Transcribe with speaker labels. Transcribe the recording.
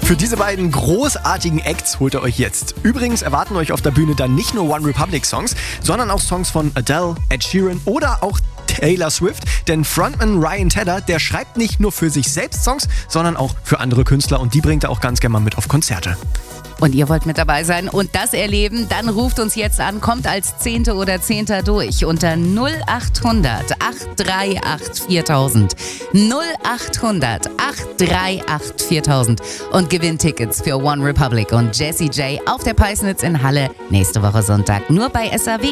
Speaker 1: Für diese beiden großartigen Acts holt ihr euch jetzt. Übrigens erwarten euch auf der Bühne dann nicht nur One Republic Songs, sondern auch Songs von Adele, Ed Sheeran oder auch Taylor Swift. Denn Frontman Ryan Tedder, der schreibt nicht nur für sich selbst Songs, sondern auch für andere Künstler und die bringt er auch ganz gerne mal mit auf Konzerte.
Speaker 2: Und ihr wollt mit dabei sein und das erleben? Dann ruft uns jetzt an, kommt als Zehnte oder Zehnter durch unter 0800 838 4000. 0800 838 4000 und gewinnt Tickets für One Republic und Jessie J auf der Peisnitz in Halle nächste Woche Sonntag. Nur bei SAW.